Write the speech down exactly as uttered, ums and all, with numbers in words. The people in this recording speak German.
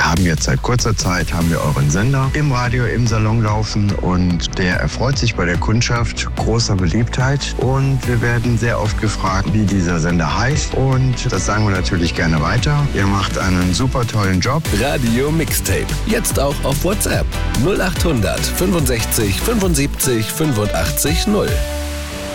Wir haben jetzt seit kurzer Zeit, haben wir euren Sender im Radio, im Salon laufen und der erfreut sich bei der Kundschaft großer Beliebtheit und wir werden sehr oft gefragt, wie dieser Sender heißt und das sagen wir natürlich gerne weiter. Ihr macht einen super tollen Job. Radio Mixtape, jetzt auch auf WhatsApp null acht hundert fünfundsechzig fünfundsiebzig fünfundachtzig null.